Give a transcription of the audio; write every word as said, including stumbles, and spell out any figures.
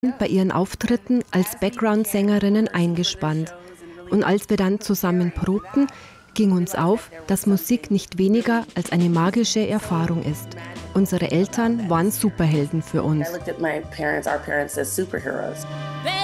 bei ihren Auftritten als Background-Sängerinnen eingespannt. Und als wir dann zusammen probten, ging uns auf, dass Musik nicht weniger als eine magische Erfahrung ist. Unsere Eltern waren Superhelden für uns.